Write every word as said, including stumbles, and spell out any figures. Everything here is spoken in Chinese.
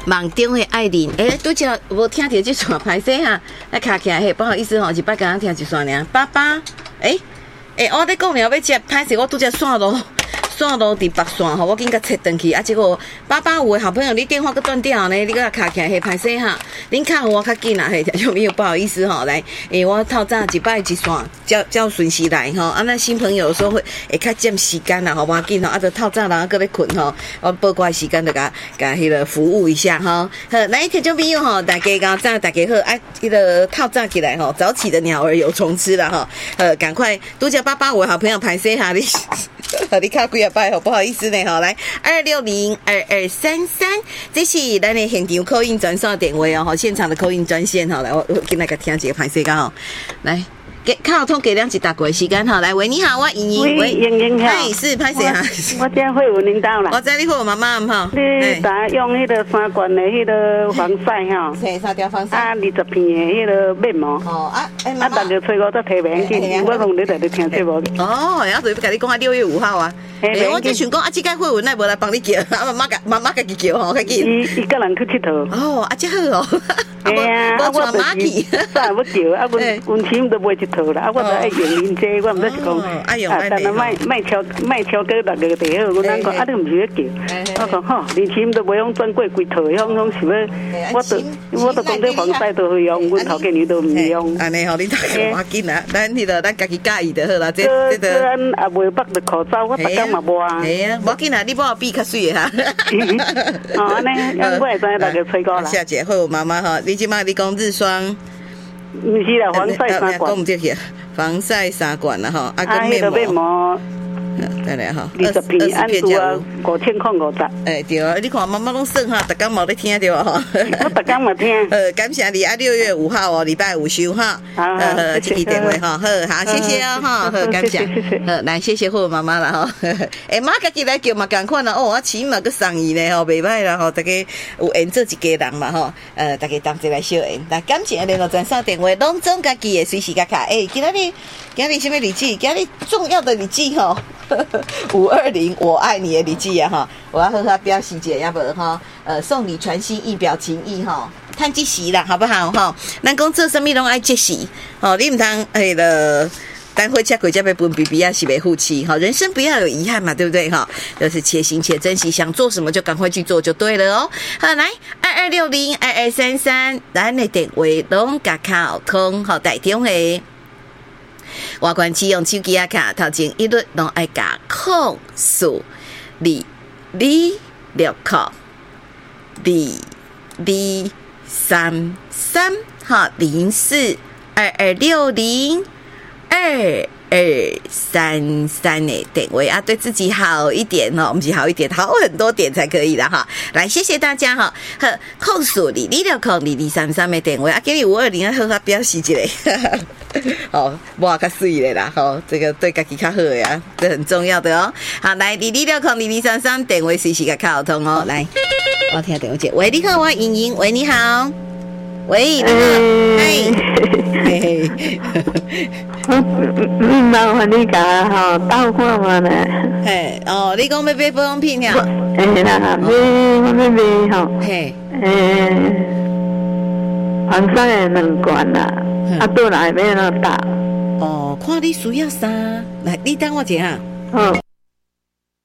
网中的爱玲，哎、欸，拄则无听到这串歹势哈，来卡起来嘿，不好意思吼，一摆刚刚听一串尔，爸爸，哎、欸、哎、欸，我咧讲了要食歹势，我拄则线路线路伫北线吼，我紧甲切转去，啊，结果爸爸有诶好朋友，你电话搁断掉呢，你搁卡起来嘿，歹势哈，恁卡互我较紧啦嘿，听众朋友不好意思吼，来，诶、欸，我透早一摆一线，较较顺时来吼，啊，那新朋友有时候会会较占时间啦，好无要紧吼，啊，就透早人搁咧困吼，我报乖时间就甲甲迄个服务一下吼，好，来，听众朋友吼，大家刚早大家好，啊，迄个透早起来吼，早起的鸟儿有虫吃啦吼，呃，赶快拄则爸爸有好朋友歹势哈，你。你卡几啊摆吼，不好意思呢吼，来二六零二二三三，这是咱的现场扣印专线电话哦，现场的扣印专线吼，来我我今来个听一个歹势个吼，来。给卡通给两一大过时间哈，来喂你好，我莹莹喂莹莹好， 嗨是拍谁啊？ 我这会有领导啦， 我知你会有妈妈哈， 你打用迄个三罐的迄个防晒哈， 对，三条防晒啊，二十片的迄个面膜， 哦啊，哎妈妈，啊，大家催我再提名去，我讲你在咧听节目。 哦，然后就要甲你讲啊，六月五号啊，哎，我只想讲啊，这个慧文奈无来帮你叫，啊妈妈家妈妈家己叫吼，较紧。 伊伊个人去佚佗。哦， 啊，这好哦。 哎呀，啊，我就是啥要叫，啊，阮阮亲都袂佚佗啦，啊，我都爱。用恁这，我毋知是讲，啊，但係卖卖超卖超過六個地好，我咱講啊，你唔是要叫，我講吼，年輕都袂用專過幾套，用用是要，我都我都講啲防曬都會用，阮頭家你都唔用。 安尼吼，你頭家要緊啊，咱迄個咱家己介意就好啦，這這個。 咱也袂捌着口罩，我逐工嘛無啊。 係啊，無緊啊，你幫我比較水哈。 哦，安尼，我會知大家吹過啦。 謝謝，好媽媽哈，你即馬你講日霜。 唔是啦，防曬三罐。 講唔對去，防曬三罐啦吼，啊個面膜。再来哈， 二十片，按拄啊五千块五十。 哎对啊，你看妈妈拢算哈，逐工冇咧听着哈。 我逐工嘛听。 呃，感谢你啊，六月五号哦，礼拜五休哈。 好， 呃，这个电话哈，好，好，谢谢哦哈，好，感谢， 谢谢。 好，来谢谢霍妈妈啦哈。哎，妈家己来叫嘛，共款啦哦，我起码个送伊呢吼，袂歹啦吼，大家有缘做一家人嘛吼，呃，大家同齐来小缘。来，感谢联络专线电话，拢总家己的随时甲卡。哎，今仔日今日什么日子？今日重要的日子吼。五二零我爱你的日子啊哈，我要和他表示一下，要不哈，呃，送你传心意，表情意哈，趁即时啦，好不好哈？咱讲做什么拢爱即时，哦，你唔通迄个单回车回家被分 B B 啊，是袂负气哈，人生不要有遗憾嘛，对不对哈？就是且行且珍惜，想做什么就赶快去做就对了哦。好，来二二六零二二三三，咱的电话拢甲卡通好台中的。外观使用手机啊卡，头前一律拢爱加控数二二六扣二二三三哈零四二二六零二二三三的点位啊，对自己好一点哦，我们是好一点，好很多点才可以的哈。来，谢谢大家哈。好，控数二二六扣二二三三的点位啊，给你五二零啊，好好表示一下。哦，哇，较水的啦，吼、哦，这个对家己较好的啊，这很重要的哦。好，来，二二六扣二二三三点位随时甲卡通哦。来，我听电话接，喂，你好，我莹莹，喂，你好。喂，你好，哎，嘿嘿， 嗯，麻烦你甲吼倒看嘛呢？ 嘿，哦，你讲要买保养品呀？ 哎啦，买我要买吼， 嘿， 诶，防晒的两罐啦，啊，倒来要哪打？ 哦，看你需要啥？来，你等我一下。 好。